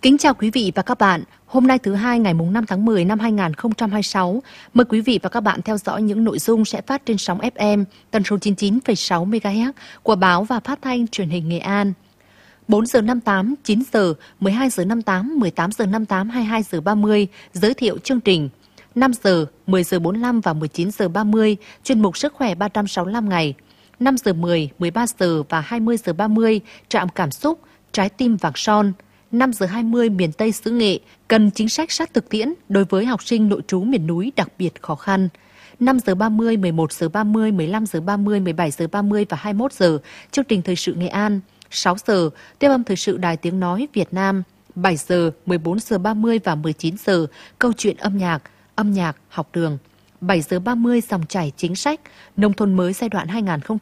Kính chào quý vị và các bạn. Hôm nay thứ hai ngày 5 tháng 10 năm 2026, mời quý vị và các bạn theo dõi những nội dung sẽ phát trên sóng FM tần số 99,6 MHz của báo và phát thanh truyền hình Nghệ An. 4 giờ 58, 9 giờ, 12 giờ 58, 18 giờ 58, 22 giờ 30 giới thiệu chương trình. 5 giờ, 10 giờ 45 và 19 giờ 30 chuyên mục Sức khỏe 365 ngày. 5 giờ 10, 13 giờ và 20 giờ 30 trạm cảm xúc, trái tim vàng son. 5 giờ 20 miền Tây xứ Nghệ cần chính sách sát thực tiễn đối với học sinh nội trú miền núi đặc biệt khó khăn. 5 giờ 30, 11 giờ 30, 15 giờ 30, 17 giờ 30 và 21 giờ chương trình Thời sự Nghệ An. 6 giờ tiếp âm Thời sự Đài Tiếng Nói Việt Nam. 7 giờ, 14 giờ 30 và 19 giờ câu chuyện âm nhạc học đường. 7 giờ 30 dòng chảy chính sách, nông thôn mới giai đoạn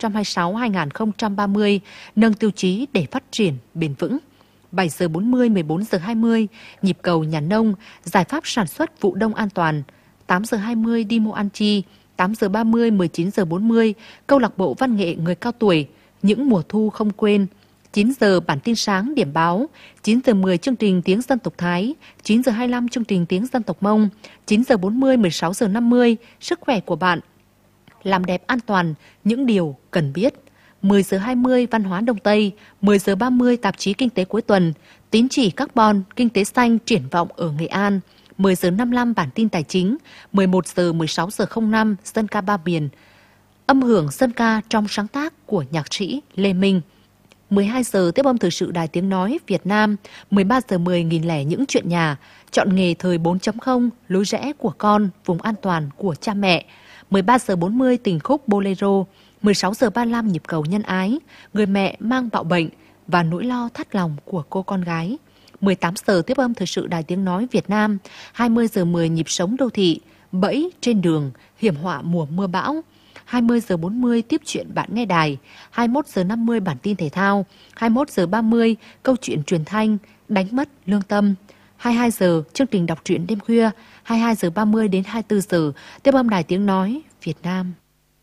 2026-2030, nâng tiêu chí để phát triển bền vững. 7 giờ 40, 14 giờ 20, nhịp cầu nhà nông, giải pháp sản xuất vụ đông an toàn. 8 giờ 20 đi mua ăn chi, 8 giờ 30, 19 giờ 40, câu lạc bộ văn nghệ người cao tuổi, những mùa thu không quên. 9 giờ bản tin sáng điểm báo, 9 giờ 10 chương trình tiếng dân tộc Thái, 9 giờ 25 chương trình tiếng dân tộc Mông, 9 giờ 40, 16 giờ 50, sức khỏe của bạn. Làm đẹp an toàn, những điều cần biết. 10 giờ 20 văn hóa Đông Tây, 10 giờ 30 tạp chí kinh tế cuối tuần, tín chỉ carbon, kinh tế xanh triển vọng ở Nghệ An. 10 giờ 55 bản tin tài chính, 11 giờ 16 giờ 05 dân ca ba miền. Âm hưởng dân ca trong sáng tác của nhạc sĩ Lê Minh. 12 giờ tiếp âm Thời sự Đài Tiếng Nói Việt Nam, 13 giờ 10 nghìn lẻ những chuyện nhà, chọn nghề thời 4.0, lối rẽ của con, vùng an toàn của cha mẹ. 13 giờ 40 tình khúc Bolero, 16 giờ 35 nhịp cầu nhân ái, người mẹ mang bạo bệnh và nỗi lo thắt lòng của cô con gái. 18 giờ tiếp âm Thời sự Đài Tiếng Nói Việt Nam, 20 giờ 10 nhịp sống đô thị, bẫy trên đường, hiểm họa mùa mưa bão. 20 giờ 40 tiếp chuyện bạn nghe đài, 21 giờ 50 bản tin thể thao, 21 giờ 30 câu chuyện truyền thanh, đánh mất lương tâm. 22 giờ chương trình đọc truyện đêm khuya, 22 giờ 30 đến 24 giờ tiếp âm Đài Tiếng Nói Việt Nam.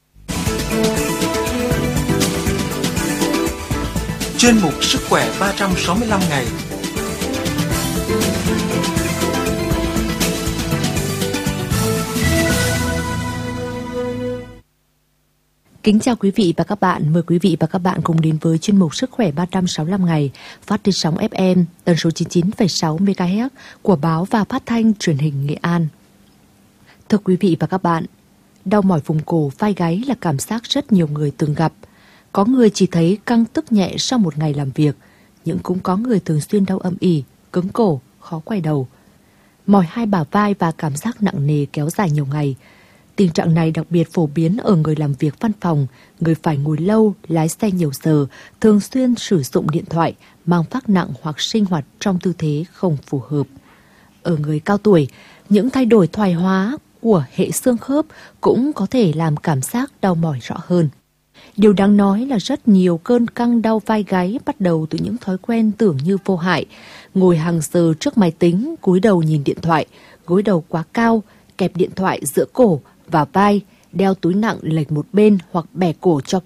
Chuyên mục Sức khỏe 365 ngày. Kính chào quý vị và các bạn. Mời quý vị và các bạn cùng đến với chuyên mục Sức khỏe 365 ngày phát trên sóng FM tần số 99,6 MHz của báo và phát thanh truyền hình Nghệ An. Thưa quý vị và các bạn, đau mỏi vùng cổ, vai gáy là cảm giác rất nhiều người từng gặp. Có người chỉ thấy căng tức nhẹ sau một ngày làm việc, nhưng cũng có người thường xuyên đau âm ỉ, cứng cổ, khó quay đầu. Mỏi hai bả vai và cảm giác nặng nề kéo dài nhiều ngày. Tình trạng này đặc biệt phổ biến ở người làm việc văn phòng, người phải ngồi lâu, lái xe nhiều giờ, thường xuyên sử dụng điện thoại, mang vác nặng hoặc sinh hoạt trong tư thế không phù hợp. Ở người cao tuổi, những thay đổi thoái hóa của hệ xương khớp cũng có thể làm cảm giác đau mỏi rõ hơn. Điều đáng nói là rất nhiều cơn căng đau vai gáy bắt đầu từ những thói quen tưởng như vô hại, ngồi hàng giờ trước máy tính, cúi đầu nhìn điện thoại, gối đầu quá cao, kẹp điện thoại giữa cổ và vai, đeo túi nặng lệch một bên hoặc bẻ cổ cho